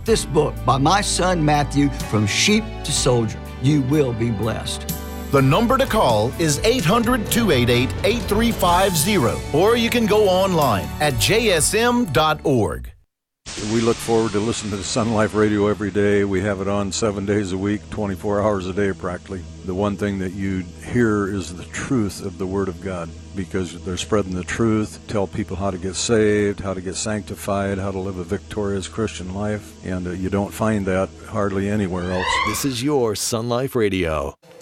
this book by my son Matthew, From Sheep to Soldier. You will be blessed. The number to call is 800-288-8350, or you can go online at jsm.org. We look forward to listening to Sun Life Radio every day. We have it on 7 days a week, 24 hours a day practically. The one thing that you hear is the truth of the Word of God, because they're spreading the truth, tell people how to get saved, how to get sanctified, how to live a victorious Christian life, and you don't find that hardly anywhere else. This is your Sun Life Radio.